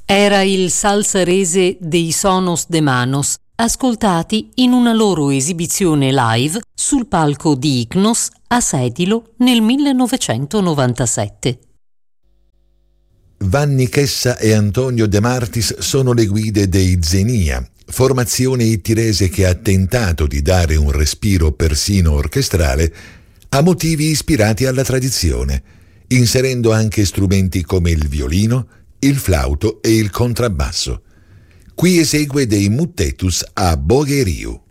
Era il salsarese dei Sonos de Manos, ascoltati in una loro esibizione live sul palco di Icnos a Sedilo nel 1997. Vanni Chessa e Antonio De Martis sono le guide dei Xenia, formazione ittirese che ha tentato di dare un respiro persino orchestrale a motivi ispirati alla tradizione, inserendo anche strumenti come il violino, il flauto e il contrabbasso. Qui esegue dei Muttetus a Bogheriu.